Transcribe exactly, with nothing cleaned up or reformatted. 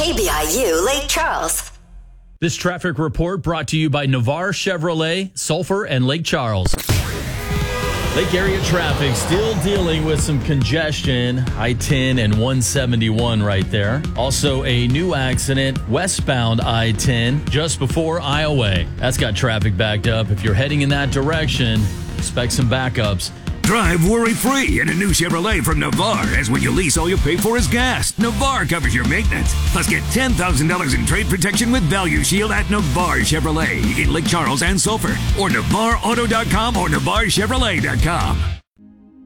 K B I U Lake Charles. This traffic report brought to you by Navarre Chevrolet, Sulphur, and Lake Charles. Lake area traffic still dealing with some congestion. I ten and one seventy-one right there. Also a new accident westbound I ten just before Iowa. That's got traffic backed up. If you're heading in that direction, expect some backups. Drive worry-free in a new Chevrolet from Navarre, as when you lease, all you pay for is gas. Navarre covers your maintenance. Plus, get ten thousand dollars in trade protection with Value Shield at Navarre Chevrolet in Lake Charles and Sulphur, or Navarre Auto dot com or Navarre Chevrolet dot com.